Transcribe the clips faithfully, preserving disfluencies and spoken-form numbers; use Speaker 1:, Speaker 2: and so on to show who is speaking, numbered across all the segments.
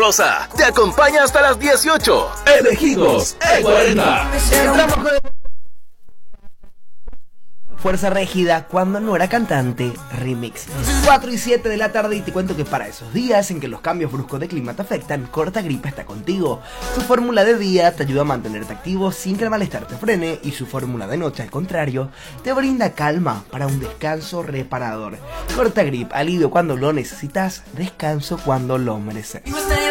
Speaker 1: Rosa te acompaña hasta las dieciocho. Elegidos E cuarenta.
Speaker 2: Fuerza Régida, cuando no era cantante, remix. cuatro y siete de la tarde y te cuento que para esos días en que los cambios bruscos de clima te afectan, Corta Grip está contigo. Su fórmula de día te ayuda a mantenerte activo sin que el malestar te frene y su fórmula de noche, al contrario, te brinda calma para un descanso reparador. Corta Grip, alivio cuando lo necesitas, descanso cuando lo mereces.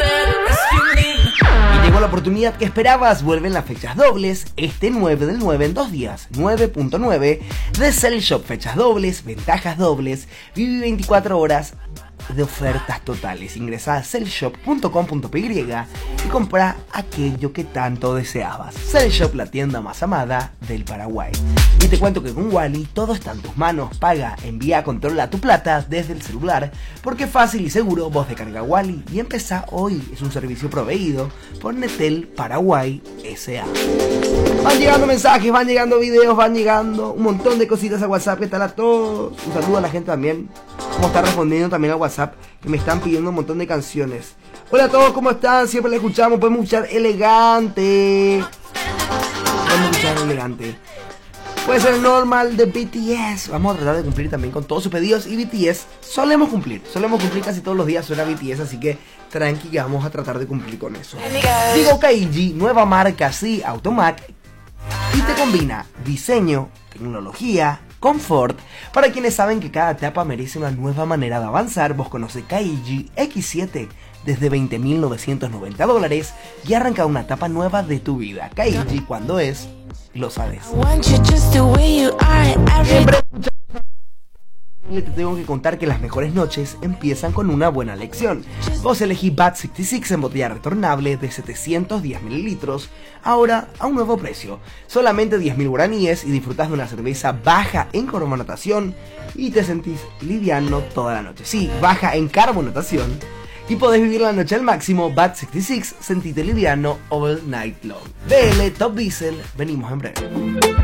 Speaker 2: Y llegó la oportunidad que esperabas, vuelven las fechas dobles, este nueve del nueve en dos días, nueve punto nueve de Cell Shop, fechas dobles, ventajas dobles, viví veinticuatro horas de ofertas totales. Ingresa a cell shop punto com punto p y y compra aquello que tanto deseabas. Cell Shop, la tienda más amada del Paraguay. Y te cuento que con Wally todo está en tus manos. Paga, envía, controla tu plata desde el celular, porque fácil y seguro vos descarga Wally y empezá hoy. Es un servicio proveído por Netel Paraguay S A. Van llegando mensajes, van llegando videos, van llegando un montón de cositas a WhatsApp. ¿Qué tal a todos? Un saludo a la gente también, como está respondiendo también a WhatsApp, que me están pidiendo un montón de canciones. Hola a todos, ¿cómo están? Siempre la escuchamos, podemos escuchar Elegante. Podemos escuchar Elegante. Puede ser Normal de B T S. Vamos a tratar de cumplir también con todos sus pedidos. Y B T S solemos cumplir. Solemos cumplir casi todos los días. Suena B T S, así que tranqui que vamos a tratar de cumplir con eso. Digo Kaiji, nueva marca, sí, Automac. Y te combina diseño, tecnología, confort. Para quienes saben que cada etapa merece una nueva manera de avanzar, vos conoces Kaiji X siete desde veinte mil novecientos noventa dólares y arranca una etapa nueva de tu vida. Kaiji, cuando es, lo sabes. Siempre te tengo que contar que las mejores noches empiezan con una buena lección. Vos elegí Bad sesenta y seis en botella retornable de setecientos diez mililitros, ahora a un nuevo precio. Solamente diez mil guaraníes y disfrutás de una cerveza baja en carbonatación y te sentís liviano toda la noche. Sí, baja en carbonatación y podés vivir la noche al máximo. Bad sesenta y seis, sentite liviano all night long. B L Top Diesel, venimos en breve.